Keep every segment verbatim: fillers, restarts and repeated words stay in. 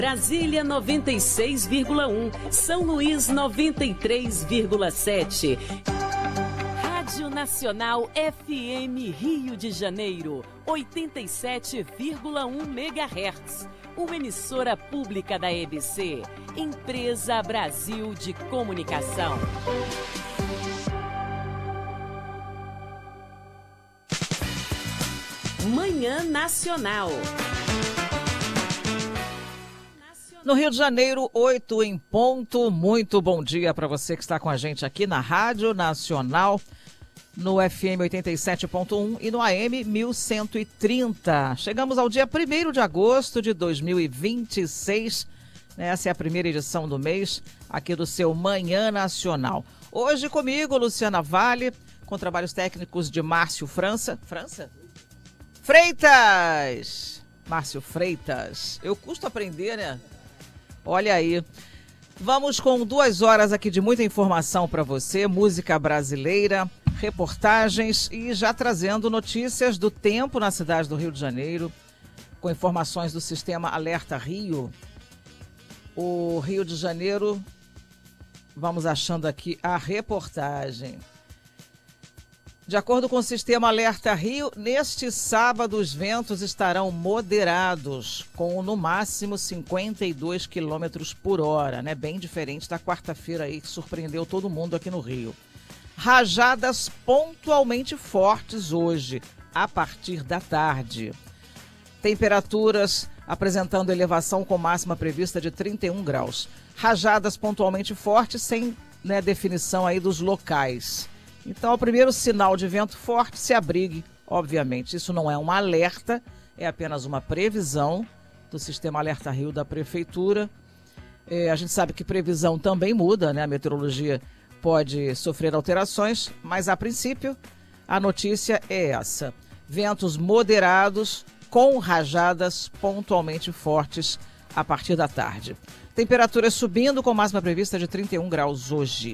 Brasília noventa e seis vírgula um, São Luís noventa e três vírgula sete. Rádio Nacional F M Rio de Janeiro, oitenta e sete vírgula um megahertz. Uma emissora pública da E B C, Empresa Brasil de Comunicação. Manhã Nacional. No Rio de Janeiro, oito em ponto. Muito bom dia para você que está com a gente aqui na Rádio Nacional, no F M oitenta e sete ponto um e no A M mil cento e trinta. Chegamos ao dia primeiro de agosto de dois mil e vinte e seis. Essa é a primeira edição do mês aqui do seu Manhã Nacional. Hoje comigo, Luciana Vale, com trabalhos técnicos de Márcio França. França? Freitas! Márcio Freitas. Eu custo aprender, né? Olha aí. Vamos com duas horas aqui de muita informação para você, música brasileira, reportagens e já trazendo notícias do tempo na cidade do Rio de Janeiro, com informações do Sistema Alerta Rio. O Rio de Janeiro, vamos achando aqui a reportagem. De acordo com o Sistema Alerta Rio, neste sábado os ventos estarão moderados, com no máximo cinquenta e dois quilômetros por hora, né? Bem diferente da quarta-feira aí que surpreendeu todo mundo aqui no Rio. Rajadas pontualmente fortes hoje, a partir da tarde. Temperaturas apresentando elevação com máxima prevista de trinta e um graus. Rajadas pontualmente fortes, sem, né, definição aí dos locais. Então, o primeiro sinal de vento forte, se abrigue, obviamente. Isso não é um alerta, é apenas uma previsão do Sistema Alerta Rio da Prefeitura. É, a gente sabe que previsão também muda, né? A meteorologia pode sofrer alterações, mas a princípio a notícia é essa. Ventos moderados com rajadas pontualmente fortes a partir da tarde. Temperatura subindo com máxima prevista de trinta e um graus hoje.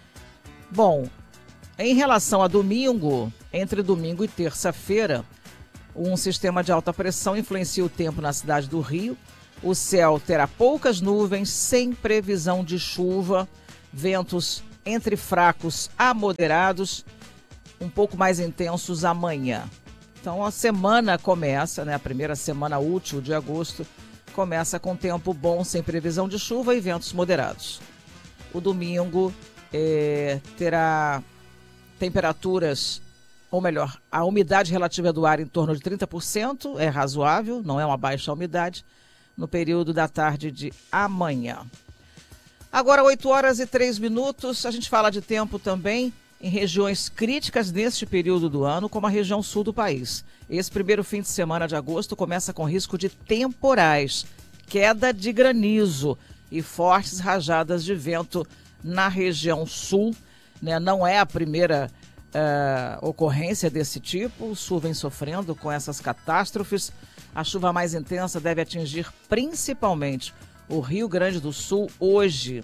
Bom, em relação a domingo, entre domingo e terça-feira, um sistema de alta pressão influencia o tempo na cidade do Rio. O céu terá poucas nuvens, sem previsão de chuva, ventos entre fracos a moderados, um pouco mais intensos amanhã. Então a semana começa, né, a primeira semana útil de agosto, começa com tempo bom, sem previsão de chuva e ventos moderados. O domingo é, terá temperaturas, ou melhor, a umidade relativa do ar em torno de trinta por cento, é razoável, não é uma baixa umidade, no período da tarde de amanhã. Agora, oito horas e três minutos, a gente fala de tempo também em regiões críticas neste período do ano, como a região sul do país. Esse primeiro fim de semana de agosto começa com risco de temporais, queda de granizo e fortes rajadas de vento na região sul. Né? Não é a primeira uh, ocorrência desse tipo, o sul vem sofrendo com essas catástrofes. A chuva mais intensa deve atingir principalmente o Rio Grande do Sul hoje,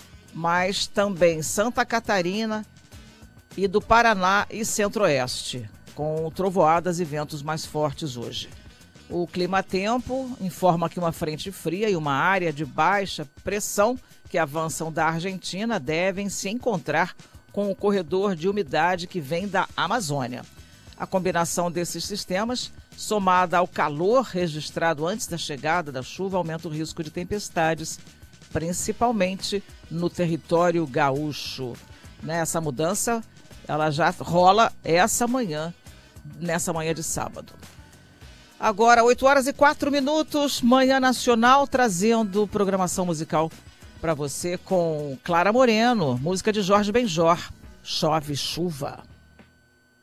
mas também Santa Catarina e do Paraná e Centro-Oeste, com trovoadas e ventos mais fortes hoje. O Climatempo informa que uma frente fria e uma área de baixa pressão que avançam da Argentina devem se encontrar com o corredor de umidade que vem da Amazônia. A combinação desses sistemas, somada ao calor registrado antes da chegada da chuva, aumenta o risco de tempestades, principalmente no território gaúcho. Essa mudança ela já rola essa manhã, nessa manhã de sábado. Agora, oito horas e quatro minutos, Manhã Nacional, trazendo programação musical para você com Clara Moreno, música de Jorge Benjor, Chove Chuva.